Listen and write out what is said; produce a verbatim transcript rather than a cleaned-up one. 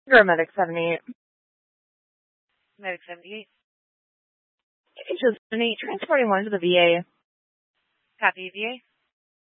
You're a Medic seventy-eight. Medic seventy-eight. Agent seventy-eight, transporting one to the V A. Copy, V A.